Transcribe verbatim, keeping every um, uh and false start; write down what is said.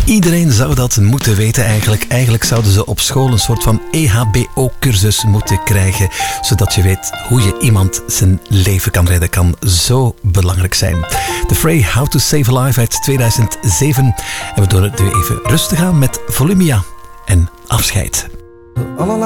Iedereen zou dat moeten weten eigenlijk. Eigenlijk zouden ze op school een soort van E H B O-cursus moeten krijgen, zodat je weet hoe je iemand zijn leven kan redden. Kan zo belangrijk zijn. The Fray, How to Save a Life uit tweeduizend zeven. En we doen het nu even rustig aan met Volumia en Afscheid.